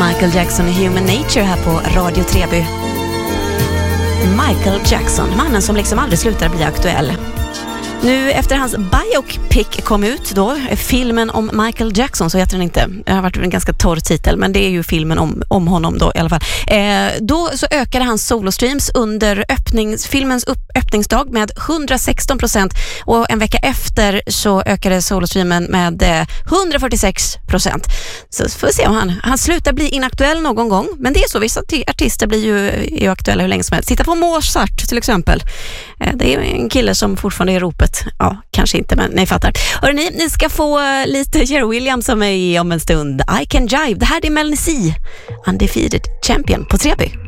Michael Jackson i Human Nature här på Radio Treby. Michael Jackson, mannen som liksom aldrig slutar bli aktuell. Nu efter hans biopic kom ut då, filmen om Michael Jackson, så heter den inte. Det har varit en ganska torr titel, men det är ju filmen om honom då i alla fall. Då så ökade hans solostreams under filmens öppningsdag med 116% och en vecka efter så ökade solostreamen med 146%. Så får vi se om han slutar bli inaktuell någon gång, men det är så, vissa artister blir ju aktuella hur länge som helst. Titta på Mozart till exempel. Det är en kille som fortfarande är i ropet. Ja, kanske inte, men ni fattar. Hörrni, ni ska få lite Jerry Williams som är om en stund. I Can Jive. Det här är Mel C, Undefeated Champion på Treby.